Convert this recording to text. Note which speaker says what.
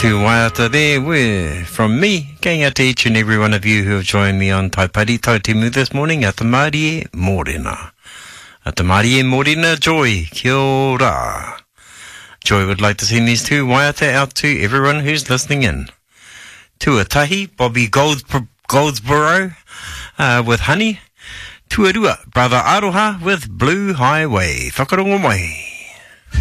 Speaker 1: To waiata there from me, going out to each and every one of you who have joined me on Taipari Tautimu this morning at the Marie Morena. At the Marie Morena, Joy, kia ora. Joy would like to send these two waiata out to everyone who's listening in. Tuatahi, Bobby Goldsboro with Honey. Tuarua, Brother Aroha with Blue Highway. Whakarongo mai.